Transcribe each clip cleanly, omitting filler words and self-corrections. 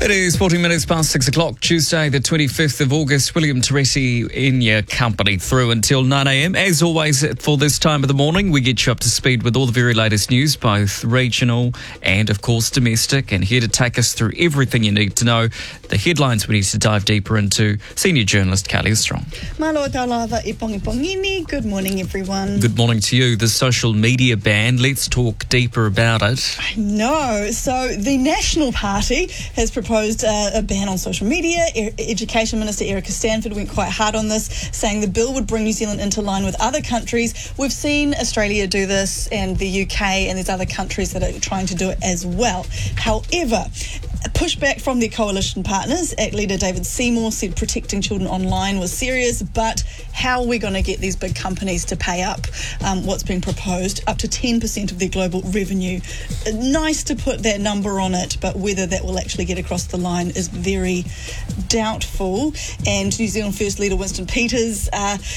It is 40 minutes past 6 o'clock, Tuesday, the 25th of August. William Teresi in your company through until 9 a.m. As always, for this time of the morning, we get you up to speed with all the very latest news, both regional and, of course, domestic. And here to take us through everything you need to know, the headlines we need to dive deeper into, senior journalist Kelly Strong. Malo taulava I pongipongini. Good morning, everyone. Good morning to you. The social media ban, let's talk deeper about it. I know. So the National Party has proposed a ban on social media. Education Minister Erica Stanford went quite hard on this, saying the bill would bring New Zealand into line with other countries. We've seen Australia do this and the UK, and there's other countries that are trying to do it as well. However, pushback from their coalition partners. ACT leader David Seymour said protecting children online was serious, but how are we going to get these big companies to pay up what's been proposed, up to 10% of their global revenue? Nice to put that number on it, but whether that will actually get across the line is very doubtful. And New Zealand First leader Winston Peters,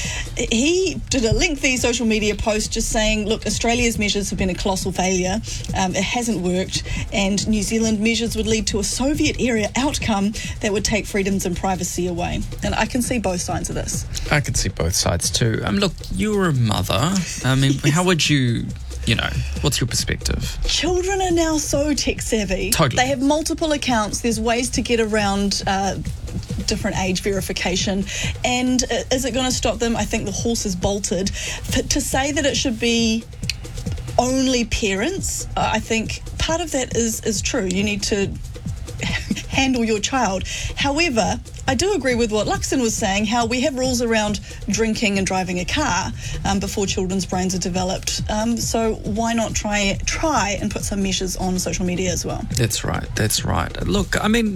he did a lengthy social media post just saying, look, Australia's measures have been a colossal failure. It hasn't worked, and New Zealand measures would lead to a Soviet-era outcome that would take freedoms and privacy away. And I can see both sides of this. I can see both sides too. Look, you're a mother. How would you... what's your perspective? Children are now so tech-savvy. Totally. They have multiple accounts. There's ways to get around different age verification. And is it going to stop them? I think the horse is bolted. To say that it should be only parents, I think part of that is true. You need to handle your child. However, I do agree with what Luxon was saying, how we have rules around drinking and driving a car before children's brains are developed. So why not try and put some measures on social media as well? That's right. Look,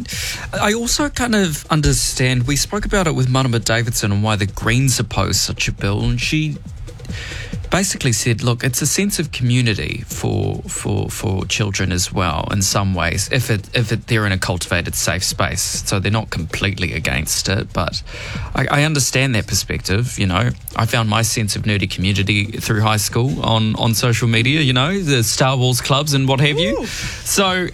I also kind of understand, we spoke about it with Marama Davidson and why the Greens opposed such a bill, and she basically said, look, it's a sense of community for children as well in some ways, if they're in a cultivated safe space. So they're not completely against it, but I understand that perspective. I found my sense of nerdy community through high school on social media, the Star Wars clubs and what have you. So,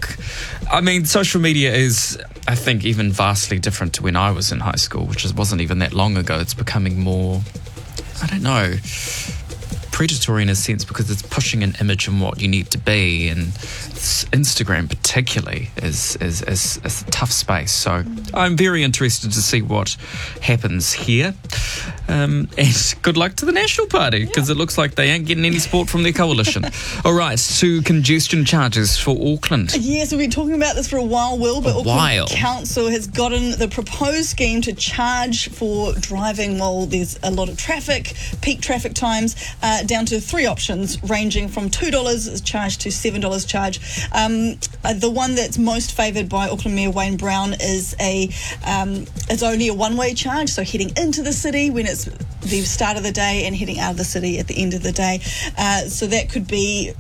social media is, I think, even vastly different to when I was in high school, which wasn't even that long ago. It's becoming more, I don't know, predatory in a sense, because it's pushing an image on what you need to be, and Instagram particularly is a tough space. So I'm very interested to see what happens here, and good luck to the National Party, because it looks like they ain't getting any support from their coalition. All right, to congestion charges for Auckland. Yes, we've been talking about this for a while, Will, but Auckland Council has gotten the proposed scheme to charge for driving while there's a lot of traffic, peak traffic times, down to three options, ranging from $2 charge to $7 charge. The one that's most favoured by Auckland Mayor Wayne Brown is it's only a one-way charge, so heading into the city when it's the start of the day and heading out of the city at the end of the day. So that could be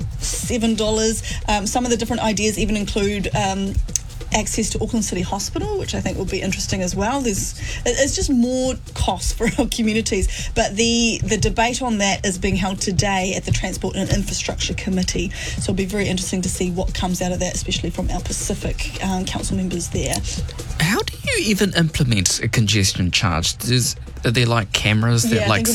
$7. Some of the different ideas even include access to Auckland City Hospital, which I think will be interesting as well. It's just more cost for our communities. But the debate on that is being held today at the Transport and Infrastructure Committee. So it'll be very interesting to see what comes out of that, especially from our Pacific council members there. How do you even implement a congestion charge? Are there like cameras that